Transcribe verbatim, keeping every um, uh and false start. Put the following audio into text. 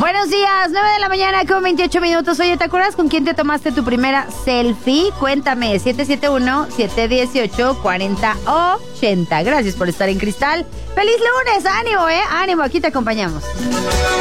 Buenos días, nueve de la mañana con veintiocho minutos. Oye, ¿te acuerdas con quién te tomaste tu primera selfie? Cuéntame, siete siete uno, siete uno ocho, cuatro cero ocho cero. Gracias por estar en Cristal. ¡Feliz lunes! ¡Ánimo, eh! ¡Ánimo! Aquí te acompañamos.